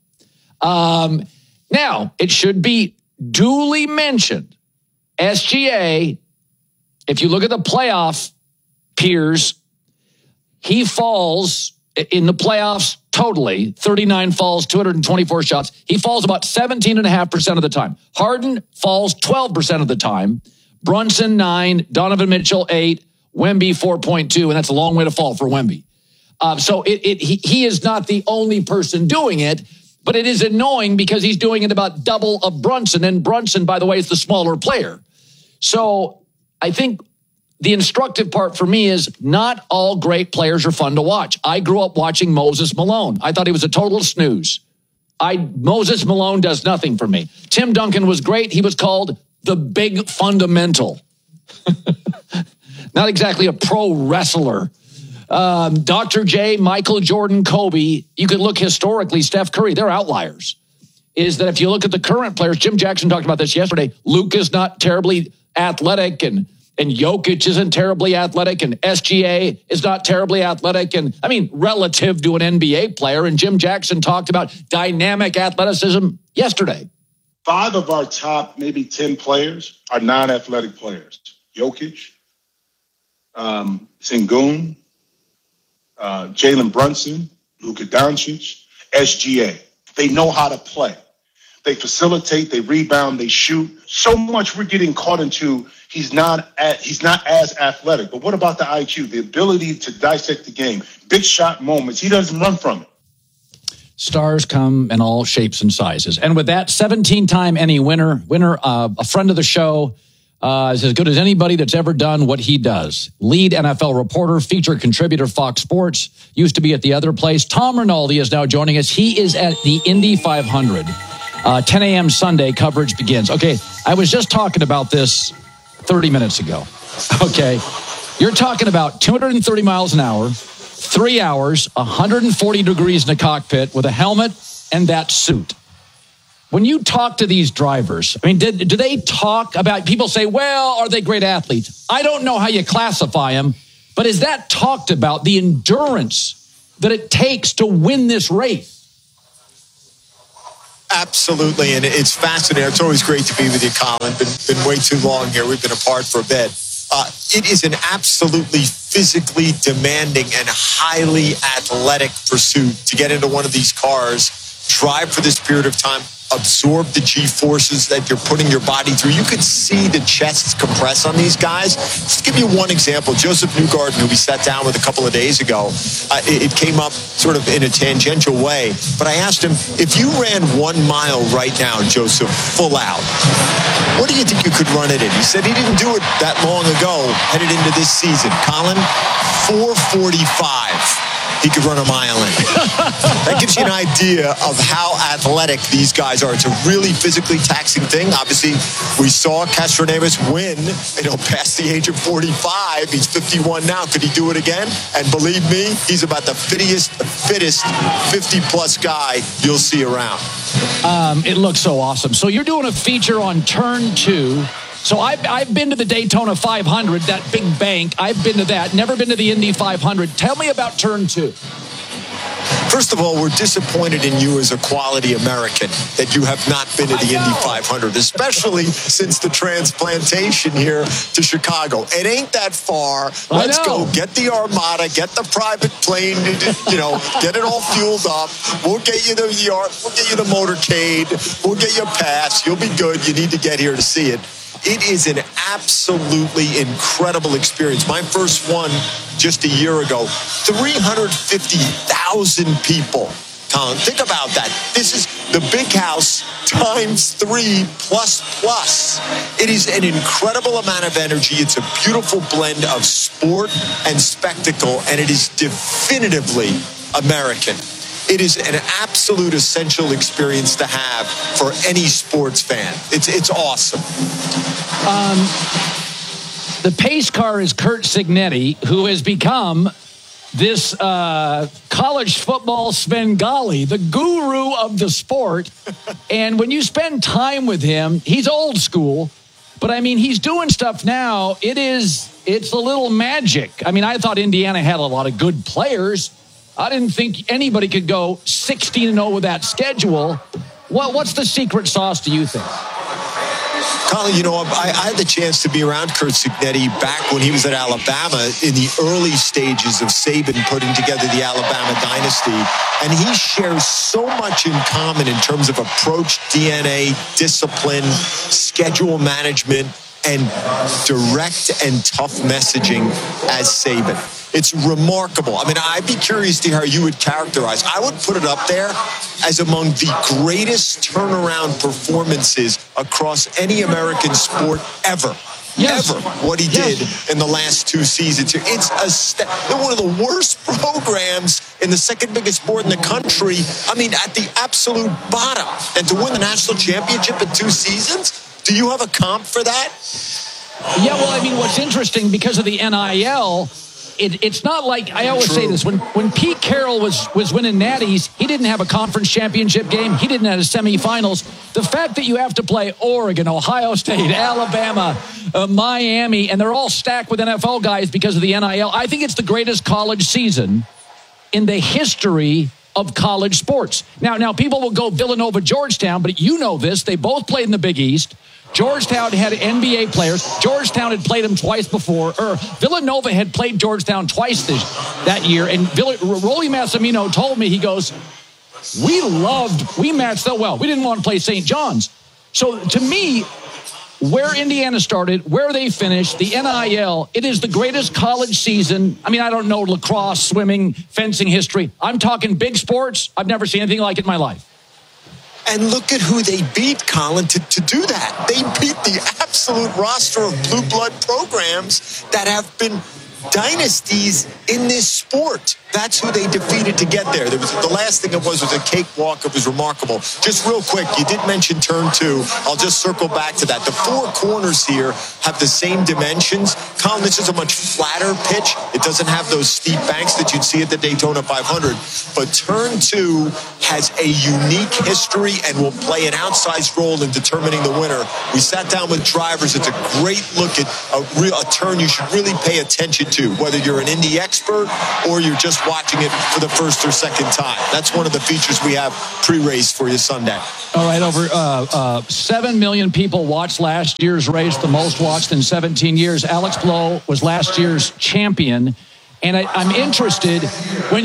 Now, it should be duly mentioned, SGA, if you look at the playoff peers, he falls in the playoffs totally, 39 falls, 224 shots. He falls about 17.5% of the time. Harden falls 12% of the time. Brunson, 9. Donovan Mitchell, 8. Wemby, 4.2. And that's a long way to fall for Wemby. So he is not the only person doing it, but it is annoying because he's doing it about double of Brunson. And Brunson, by the way, is the smaller player. So I think the instructive part for me is not all great players are fun to watch. I grew up watching Moses Malone. I thought he was a total snooze. Moses Malone does nothing for me. Tim Duncan was great. He was called the big fundamental. Not exactly a pro wrestler. Dr. J, Michael Jordan, Kobe, you could look historically, Steph Curry, they're outliers. Is that if you look at the current players, Jim Jackson talked about this yesterday, Luke is not terribly athletic and Jokic isn't terribly athletic and SGA is not terribly athletic. And I mean, relative to an NBA player. And Jim Jackson talked about dynamic athleticism yesterday. 5 of our top maybe 10 players are non-athletic players. Jokic, Sengun, Jalen Brunson, Luka Doncic, SGA. They know how to play. They facilitate, they rebound, they shoot. So much we're getting caught into he's not as athletic. But what about the IQ, the ability to dissect the game, big shot moments? He doesn't run from it. Stars come in all shapes and sizes. And with that, 17-time Emmy winner, a friend of the show, is as good as anybody that's ever done what he does. Lead NFL reporter, feature contributor, Fox Sports, used to be at the other place. Tom Rinaldi is now joining us. He is at the Indy 500. 10 a.m. Sunday coverage begins. Okay, I was just talking about this 30 minutes ago. Okay. You're talking about 230 miles an hour, 3 hours, 140 degrees in the cockpit with a helmet and that suit. When you talk to these drivers, I mean, do they talk about, people say, well, are they great athletes? I don't know how you classify them, but is that talked about, the endurance that it takes to win this race? Absolutely, and it's fascinating. It's always great to be with you, Colin. Been way too long here. We've been apart for a bit. It is an absolutely physically demanding and highly athletic pursuit to get into one of these cars, drive for this period of time, absorb the G-forces that you're putting your body through. You could see the chests compress on these guys. Just to give you one example, Joseph Newgarden, who we sat down with a couple of days ago, it came up sort of in a tangential way, but I asked him, if you ran 1 mile right now, Joseph, full out, what do you think you could run it in? He said he didn't do it that long ago, headed into this season. Colin, 4:45. He could run a mile in. That gives you an idea of how athletic these guys are. It's a really physically taxing thing. Obviously, we saw Castroneves win, past the age of 45. He's 51 now. Could he do it again? And believe me, he's about the fittest 50-plus guy you'll see around. It looks so awesome. So you're doing a feature on Turn 2. So I've been to the Daytona 500, that big bank. I've been to that. Never been to the Indy 500. Tell me about Turn 2. First of all, we're disappointed in you as a quality American that you have not been to the Indy 500, especially since the transplantation here to Chicago. It ain't that far. Let's go. Get the Armada, get the private plane, get it all fueled up. We'll get you the motorcade. We'll get you a pass. You'll be good. You need to get here to see it. It is an absolutely incredible experience. My first one just a year ago, 350,000 people. Colin, think about that. This is the big house times 3 plus. It is an incredible amount of energy. It's a beautiful blend of sport and spectacle, and it is definitively American. It is an absolute essential experience to have for any sports fan. It's awesome. The pace car is Curt Cignetti, who has become this college football Svengali, the guru of the sport. And when you spend time with him, he's old school. But, I mean, he's doing stuff now. It's a little magic. I mean, I thought Indiana had a lot of good players. I didn't think anybody could go 16-0 with that schedule. What's the secret sauce, do you think? Colin, I had the chance to be around Curt Cignetti back when he was at Alabama in the early stages of Saban putting together the Alabama dynasty. And he shares so much in common in terms of approach, DNA, discipline, schedule management, and direct and tough messaging as Saban. It's remarkable. I mean, I'd be curious to hear how you would characterize. I would put it up there as among the greatest turnaround performances across any American sport ever. Yes. Ever. What he did in the last 2 seasons. They're one of the worst programs in the second biggest sport in the country. I mean, at the absolute bottom. And to win the national championship in 2 seasons? Do you have a comp for that? Yeah, well, I mean, what's interesting because of the NIL, it's not like, I always say this, when Pete Carroll was winning natties, he didn't have a conference championship game. He didn't have semifinals. The fact that you have to play Oregon, Ohio State, Alabama, Miami, and they're all stacked with NFL guys because of the NIL, I think it's the greatest college season in the history of college sports. Now people will go Villanova, Georgetown, but you know this. They both played in the Big East. Georgetown had NBA players. Georgetown had played them twice before. Villanova had played Georgetown twice that year. And Rolly Massimino told me, he goes, we matched so well. We didn't want to play St. John's. So to me, where Indiana started, where they finished, the NIL, it is the greatest college season. I mean, I don't know lacrosse, swimming, fencing history. I'm talking big sports. I've never seen anything like it in my life. And look at who they beat, Colin, to do that. They beat the absolute roster of blue blood programs that have been dynasties in this sport. That's who they defeated to get there. The last thing it was a cakewalk. It was remarkable. Just real quick, you did mention turn 2. I'll just circle back to that. The 4 corners here have the same dimensions. Colin, this is a much flatter pitch. It doesn't have those steep banks that you'd see at the Daytona 500. But turn 2 has a unique history and will play an outsized role in determining the winner. We sat down with drivers. It's a great look at a turn you should really pay attention to, whether you're an Indy expert or you're just watching it for the first or second time. That's one of the features we have pre-race for you Sunday. All right, over 7 million people watched last year's race, the most watched in 17 years. Alex Palou was last year's champion. And I'm interested when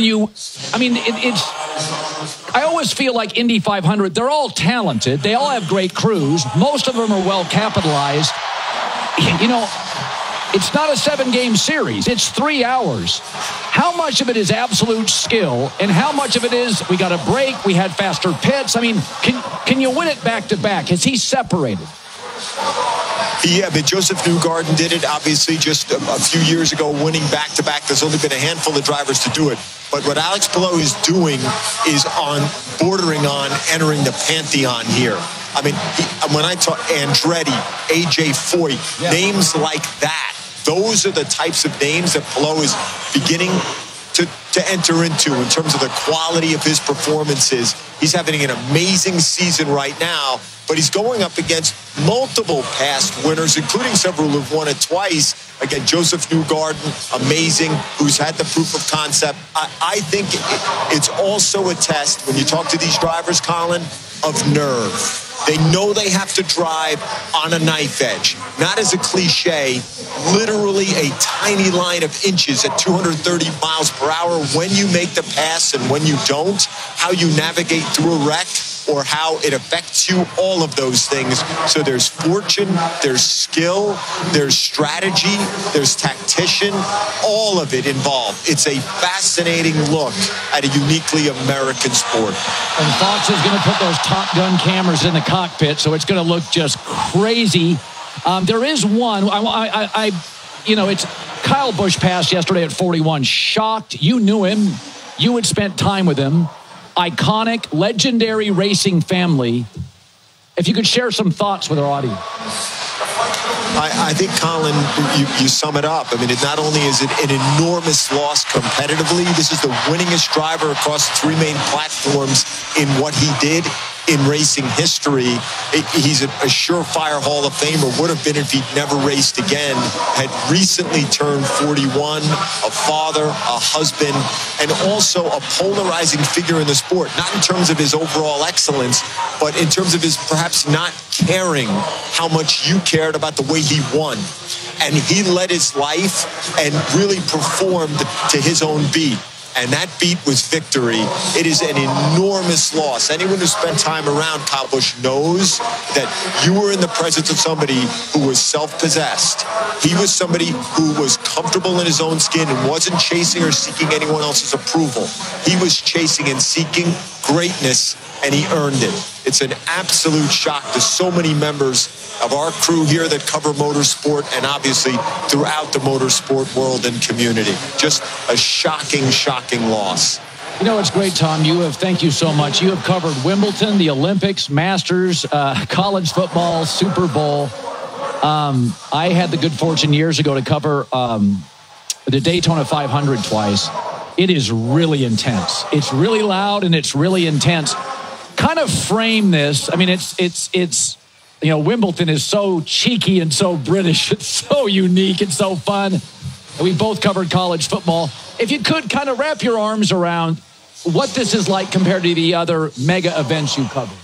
I always feel like Indy 500, they're all talented. They all have great crews. Most of them are well capitalized. You know, it's not a 7-game series. It's 3 hours. How much of it is absolute skill and how much of it is we got a break, we had faster pits? I mean, can you win it back-to-back? Is he separated? Yeah, but Joseph Newgarden did it, obviously, just a few years ago, winning back-to-back. There's only been a handful of drivers to do it. But what Alex Palou is doing is bordering on entering the pantheon here. I mean, when I talk Andretti, A.J. Foyt, names like that, those are the types of names that Palou is beginning to enter into in terms of the quality of his performances. He's having an amazing season right now, but he's going up against multiple past winners, including several who've won it twice. Again, Joseph Newgarden, amazing, who's had the proof of concept. I think it's also a test, when you talk to these drivers, Colin, of nerve. They know they have to drive on a knife edge. Not as a cliche, literally a tiny line of inches at 230 miles per hour when you make the pass and when you don't, how you navigate through a wreck or how it affects you, all of those things. So there's fortune, there's skill, there's strategy, there's tactician, all of it involved. It's a fascinating look at a uniquely American sport. And Fox is going to put those Top Gun cameras in the cockpit, so it's going to look just crazy. There is one, it's Kyle Busch passed yesterday at 41. Shocked. You knew him. You had spent time with him. Iconic, legendary racing family. If you could share some thoughts with our audience. I think, Colin, you sum it up. I mean, not only is it an enormous loss competitively, this is the winningest driver across 3 main platforms in what he did in racing history. He's a surefire Hall of Famer, would have been if he'd never raced again. Had recently turned 41, a father, a husband, and also a polarizing figure in the sport, not in terms of his overall excellence, but in terms of his perhaps not caring how much you cared about the way he won. And he led his life and really performed to his own beat. And that beat was victory. It is an enormous loss. Anyone who spent time around Kyle Busch knows that you were in the presence of somebody who was self-possessed. He was somebody who was comfortable in his own skin and wasn't chasing or seeking anyone else's approval. He was chasing and seeking greatness, and he earned it. It's an absolute shock to so many members of our crew here that cover motorsport and obviously throughout the motorsport world and community. Just a shocking loss. You know, it's great, Tom. Thank you so much. You have covered Wimbledon, the Olympics, Masters, college football, Super Bowl. I had the good fortune years ago to cover the Daytona 500 twice. It is really intense. It's really loud and it's really intense. Kind of frame this. I mean, it's Wimbledon is so cheeky and so British. It's so unique and so fun. And we both covered college football. If you could kind of wrap your arms around what this is like compared to the other mega events you covered.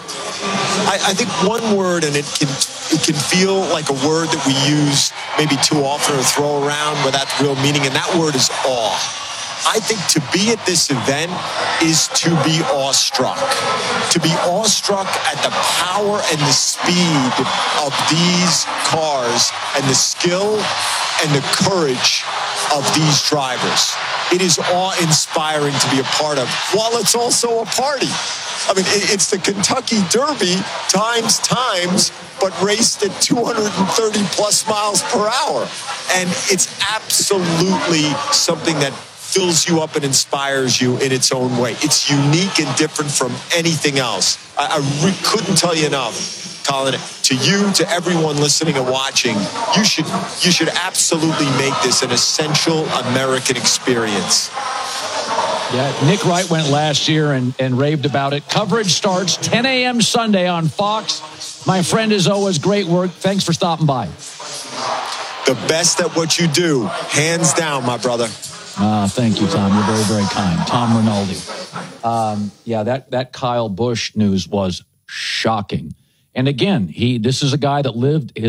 I think one word, and it can feel like a word that we use maybe too often or throw around without real meaning, and that word is awe. I think to be at this event is to be awestruck. To be awestruck at the power and the speed of these cars and the skill and the courage of these drivers. It is awe-inspiring to be a part of, while it's also a party. I mean, it's the Kentucky Derby times, but raced at 230 plus miles per hour. And it's absolutely something that fills you up and inspires you in its own way. It's unique and different from anything else. I couldn't tell you enough, Colin. To you, to everyone listening and watching, you should absolutely make this an essential American experience. Yeah, Nick Wright went last year and raved about it. Coverage starts 10 a.m. Sunday on Fox. My friend, as always, great work. Thanks for stopping by. The best at what you do, hands down, my brother. Thank you, Tom. You're very, very kind. Tom Rinaldi. That Kyle Busch news was shocking. And again, this is a guy that lived his